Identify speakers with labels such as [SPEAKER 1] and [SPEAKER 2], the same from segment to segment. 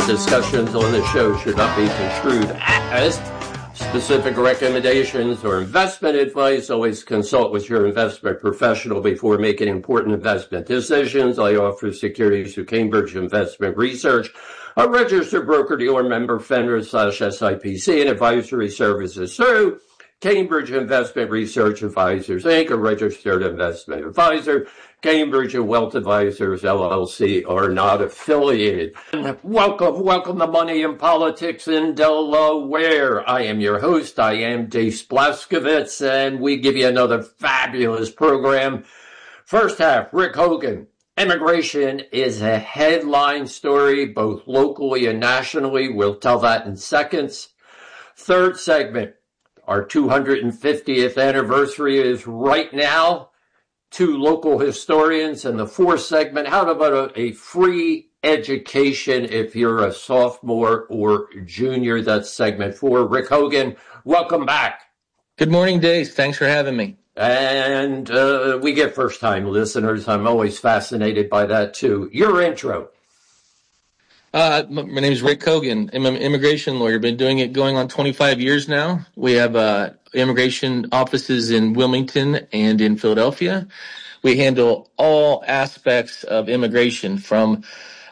[SPEAKER 1] discussions on the show should not be construed as specific recommendations or investment advice. Always consult with your investment professional before making important investment decisions. I offer securities through Cambridge Investment Research, a registered broker-dealer member, FINRA/SIPC, and advisory services through Cambridge Investment Research Advisors, Inc., a registered investment advisor. Cambridge and Wealth Advisors, LLC, are not affiliated. Welcome to Money and Politics in Delaware. I am your host. I am Dave Splaskovitz, and we give you another fabulous program. First half, Rick Hogan. Immigration is a headline story, both locally and nationally. We'll tell that in seconds. Third segment, our 250th anniversary is right now. Two local historians. And the fourth segment, how about a free education if you're a sophomore or junior? That's segment 4. Rick Hogan, welcome back.
[SPEAKER 2] Good morning, Dave. Thanks for having me.
[SPEAKER 1] And we get first-time listeners. I'm always fascinated by that, too. Your intro.
[SPEAKER 2] My name is Rick Hogan. I'm an immigration lawyer. Been doing it going on 25 years now. We have immigration offices in Wilmington and in Philadelphia. We handle all aspects of immigration, from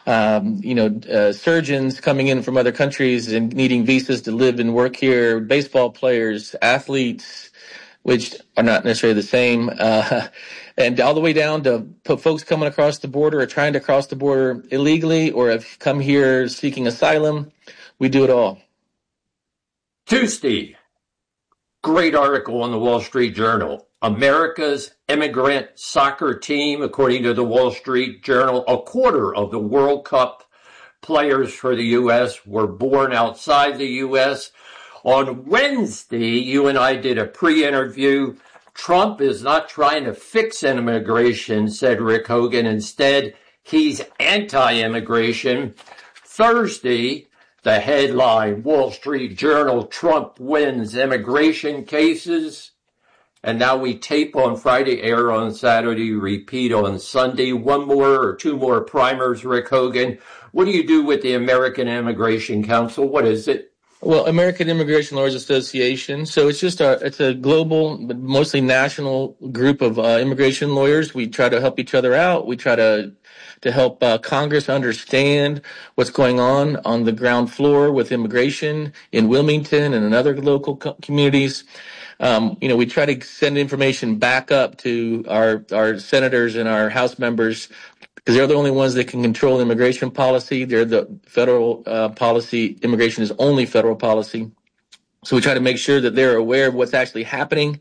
[SPEAKER 2] surgeons coming in from other countries and needing visas to live and work here, baseball players, athletes, which are not necessarily the same, and all the way down to folks coming across the border or trying to cross the border illegally or have come here seeking asylum. We do it all.
[SPEAKER 1] Tuesday, great article on the Wall Street Journal. America's immigrant soccer team, according to the Wall Street Journal, a quarter of the World Cup players for the U.S. were born outside the U.S. On Wednesday, you and I did a pre-interview. Trump is not trying to fix immigration, said Rick Hogan. Instead, he's anti-immigration. Thursday, the headline, Wall Street Journal, Trump wins immigration cases. And now we tape on Friday, air on Saturday, repeat on Sunday. One more or two more primers, Rick Hogan. What do you do with the American Immigration Council? What is it?
[SPEAKER 2] Well, American Immigration Lawyers Association. So it's a global, but mostly national group of immigration lawyers. We try to help each other out. We try to help Congress understand what's going on the ground floor with immigration in Wilmington and in other local communities. We try to send information back up to our senators and our House members, because they're the only ones that can control immigration policy. They're the federal policy. Immigration is only federal policy. So we try to make sure that they're aware of what's actually happening.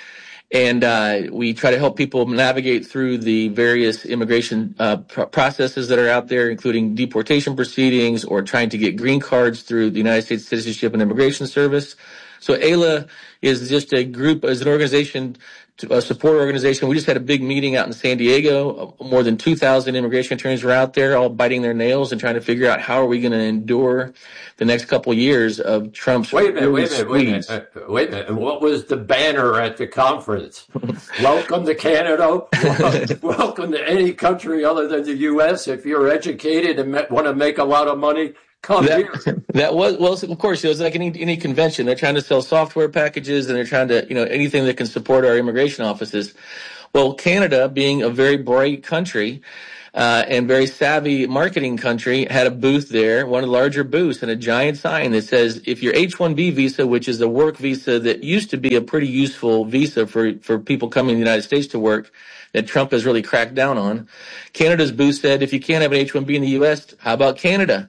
[SPEAKER 2] And we try to help people navigate through the various immigration processes that are out there, including deportation proceedings or trying to get green cards through the United States Citizenship and Immigration Service. So AILA is just a group, as an organization, a support organization. We just had a big meeting out in San Diego. More than 2,000 immigration attorneys were out there, all biting their nails and trying to figure out how are we going to endure the next couple of years of Trump's.
[SPEAKER 1] Wait a minute. And what was the banner at the conference? Welcome to Canada. Welcome to any country other than the U.S. If you're educated and want to make a lot of money, come here.
[SPEAKER 2] That was, well, of course, it was like any convention. They're trying to sell software packages, and they're trying to, anything that can support our immigration offices. Well, Canada, being a very bright country and very savvy marketing country, had a booth there, one of the larger booths, and a giant sign that says, if your H-1B visa, which is a work visa that used to be a pretty useful visa for people coming to the United States to work, that Trump has really cracked down on. Canada's booth said, if you can't have an H-1B in the U.S., how about Canada?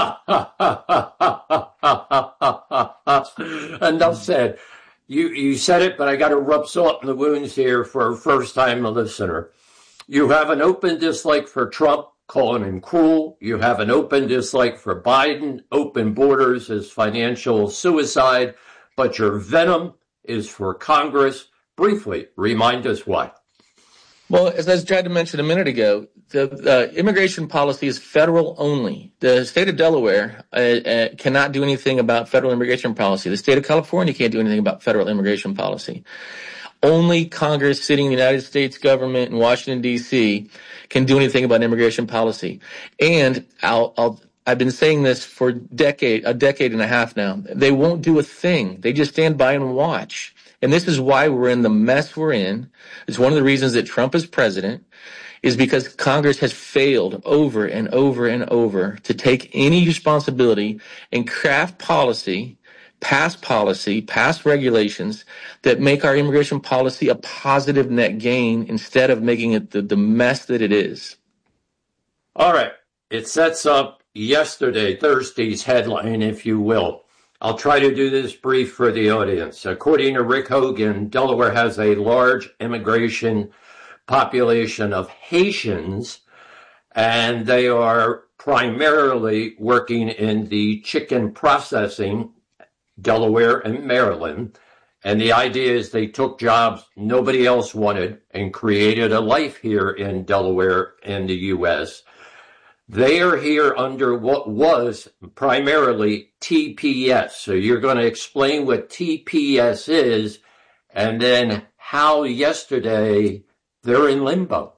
[SPEAKER 1] Enough said. You said it, but I got to rub salt in the wounds here for a first-time listener. You have an open dislike for Trump, calling him cruel. You have an open dislike for Biden. Open borders is financial suicide, but your venom is for Congress. Briefly, remind us why.
[SPEAKER 2] Well, as I tried to mention a minute ago, the immigration policy is federal only. The state of Delaware cannot do anything about federal immigration policy. The state of California can't do anything about federal immigration policy. Only Congress sitting in the United States government in Washington, D.C. can do anything about immigration policy. And I'll I've been saying this for a decade and a half now. They won't do a thing. They just stand by and watch. And this is why we're in the mess we're in. It's one of the reasons that Trump is president, is because Congress has failed over and over and over to take any responsibility and craft policy, pass regulations that make our immigration policy a positive net gain instead of making it the mess that it is.
[SPEAKER 1] All right. It sets up Thursday's headline, if you will. I'll try to do this brief for the audience. According to Rick Hogan, Delaware has a large immigration population of Haitians, and they are primarily working in the chicken processing, Delaware and Maryland. And the idea is they took jobs nobody else wanted and created a life here in Delaware and the U.S. They are here under what was primarily TPS. So you're going to explain what TPS is and then how yesterday they're in limbo.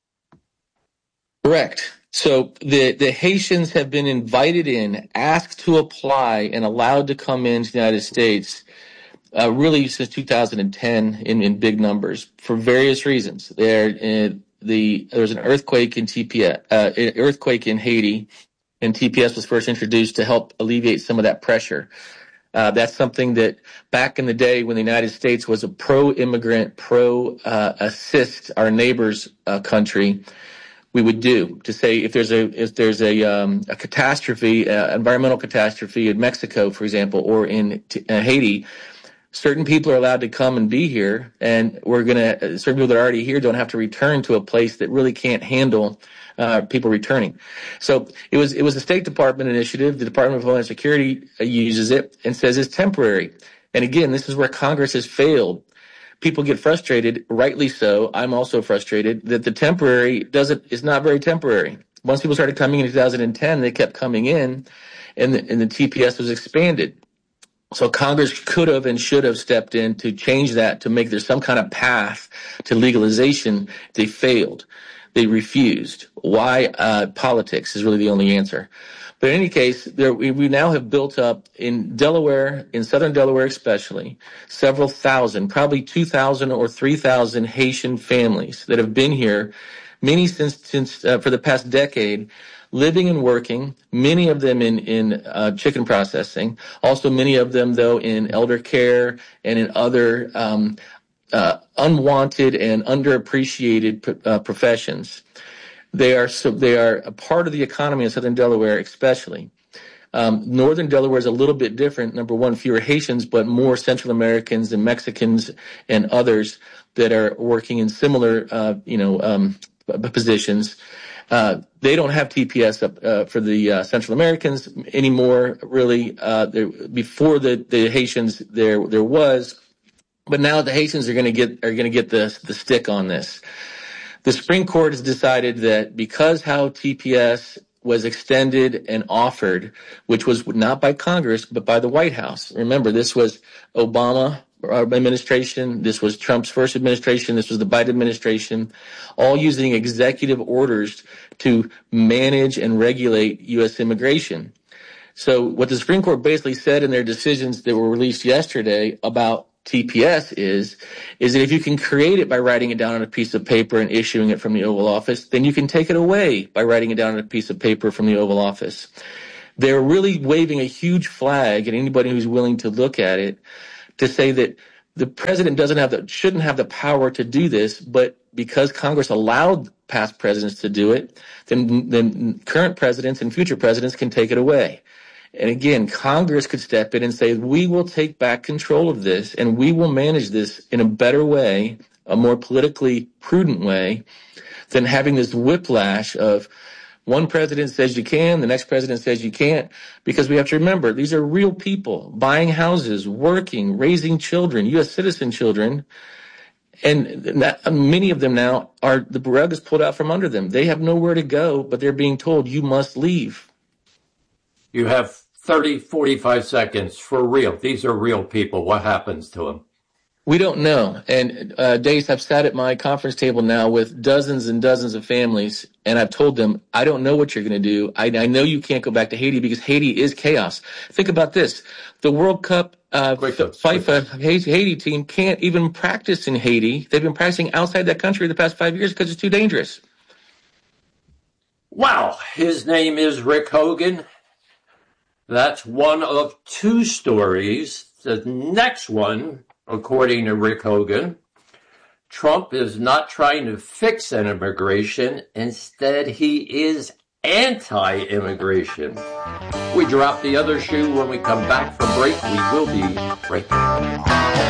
[SPEAKER 2] Correct. So the Haitians have been invited in, asked to apply, and allowed to come into the United States really since 2010 in big numbers for various reasons. There was an earthquake in earthquake in Haiti, and TPS was first introduced to help alleviate some of that pressure. That's something that back in the day when the United States was a pro-immigrant, pro-assist our neighbors country, we would do to say if there's a catastrophe, environmental catastrophe in Mexico, for example, or in Haiti, certain people are allowed to come and be here, and certain people that are already here don't have to return to a place that really can't handle people returning. So it was a State Department initiative. The Department of Homeland Security uses it and says it's temporary. And again, this is where Congress has failed. People get frustrated, rightly so. I'm also frustrated that the temporary is not very temporary. Once people started coming in 2010, they kept coming in, and the TPS was expanded. So Congress could have and should have stepped in to change that, to make there some kind of path to legalization. They failed. They refused. Why? Politics is really the only answer. But in any case, we now have built up in Delaware, in southern Delaware especially, several thousand, probably 2,000 or 3,000 Haitian families that have been here, many since for the past decade, living and working, many of them in chicken processing, also many of them, though, in elder care and in other unwanted and underappreciated professions. They are a part of the economy in southern Delaware, especially. Northern Delaware is a little bit different. Number one, fewer Haitians, but more Central Americans and Mexicans and others that are working in similar, positions. They don't have TPS for the Central Americans anymore. Really, before the Haitians, there was, but now the Haitians are going to get the stick on this. The Supreme Court has decided that because how TPS was extended and offered, which was not by Congress, but by the White House. Remember, this was Obama administration. This was Trump's first administration. This was the Biden administration, all using executive orders to manage and regulate U.S. immigration. So what the Supreme Court basically said in their decisions that were released yesterday about TPS is that if you can create it by writing it down on a piece of paper and issuing it from the Oval Office, then you can take it away by writing it down on a piece of paper from the Oval Office. They're really waving a huge flag at anybody who's willing to look at it to say that the president shouldn't have the power to do this, but because Congress allowed past presidents to do it, then current presidents and future presidents can take it away. And again, Congress could step in and say, we will take back control of this and we will manage this in a better way, a more politically prudent way than having this whiplash of one president says you can, the next president says you can't, because we have to remember, these are real people buying houses, working, raising children, U.S. citizen children, and many of them now the rug is pulled out from under them. They have nowhere to go, but they're being told you must leave.
[SPEAKER 1] You have 30, 45 seconds for real. These are real people. What happens to them?
[SPEAKER 2] We don't know. And Dace, I've sat at my conference table now with dozens and dozens of families, and I've told them, I don't know what you're going to do. I know you can't go back to Haiti because Haiti is chaos. Think about this. The World Cup FIFA Haiti team can't even practice in Haiti. They've been practicing outside that country the past 5 years because it's too dangerous.
[SPEAKER 1] Wow. His name is Rick Hogan. That's one of two stories. The next one, according to Rick Hogan, Trump is not trying to fix an immigration. Instead, he is anti-immigration. We drop the other shoe when we come back from break. We will be right back.